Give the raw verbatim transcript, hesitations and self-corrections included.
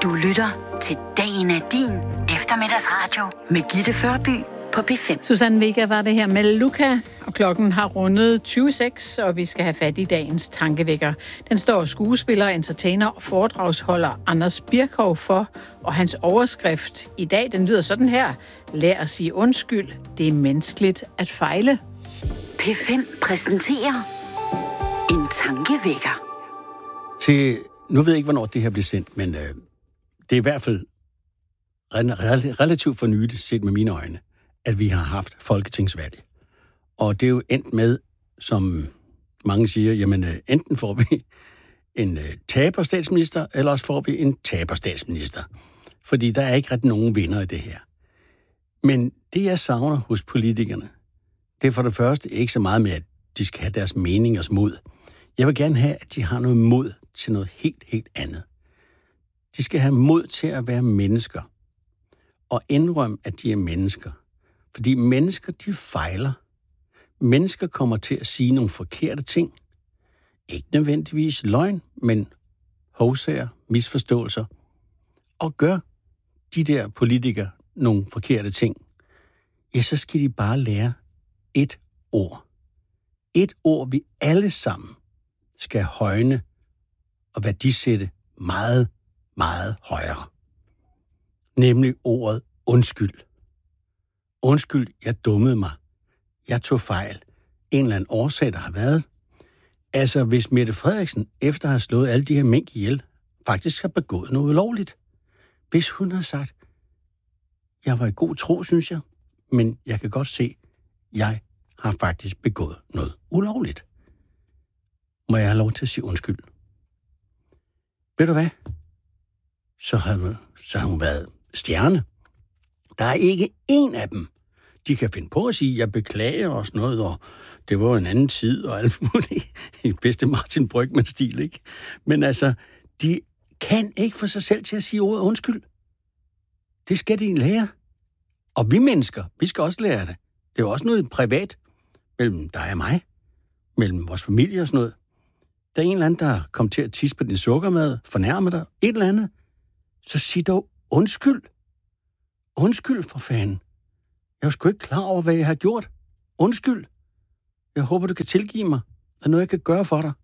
Du lytter til Dagen er din eftermiddagsradio med Gitte Førby på P fem. Susanne Vega var det her med Luca, og klokken har rundet tyve seks, og vi skal have fat i dagens tankevækker. Den står skuespiller, entertainer og foredragsholder Anders Birkov for, og hans overskrift i dag, den lyder sådan her: Lær at sige undskyld, det er menneskeligt at fejle. P fem præsenterer en tankevækker. Se, nu ved jeg ikke, hvornår det her bliver sendt, men øh, det er i hvert fald relativt for nyligt set med mine øjne, at vi har haft folketingsvalg. Og det er jo endt med, som mange siger, jamen øh, enten får vi en øh, taber-statsminister, eller også får vi en taber-statsminister. Fordi der er ikke rigtig nogen vinder i det her. Men det, jeg savner hos politikerne, det er for det første ikke så meget med, at de skal have deres meningers mod. Jeg vil gerne have, at de har noget mod til noget helt, helt andet. De skal have mod til at være mennesker. Og indrømme, at de er mennesker. Fordi mennesker, de fejler. Mennesker kommer til at sige nogle forkerte ting. Ikke nødvendigvis løgn, men hovsager, misforståelser. Og gør de der politikere nogle forkerte ting, ja, så skal de bare lære et ord. Et ord, vi alle sammen skal højne og værdisætte meget, meget højere. Nemlig ordet undskyld. Undskyld, jeg dummede mig. Jeg tog fejl. En eller anden årsag, der har været. Altså, hvis Mette Frederiksen, efter at have slået alle de her mink ihjel, faktisk har begået noget ulovligt. Hvis hun har sagt, jeg var i god tro, synes jeg, men jeg kan godt se, jeg har faktisk begået noget ulovligt. Må jeg have lov til at sige undskyld? Ved du hvad? Så har, hun, så har hun været stjerne. Der er ikke én af dem. De kan finde på at sige, jeg beklager og sådan noget, og det var en anden tid, og alt muligt i bedste Martin Brygmann-stil, ikke? Men altså, de kan ikke få sig selv til at sige ordet undskyld. Det skal de lære. Og vi mennesker, vi skal også lære det. Det er jo også noget privat mellem dig og mig, mellem vores familie og sådan noget. Der er en eller anden, der kom til at tisse på din sukkermad, fornærme dig, et eller andet. Så sig dog undskyld. Undskyld for fanden. Jeg var sgu ikke klar over, hvad jeg har gjort. Undskyld. Jeg håber, du kan tilgive mig. Der er noget, jeg kan gøre for dig.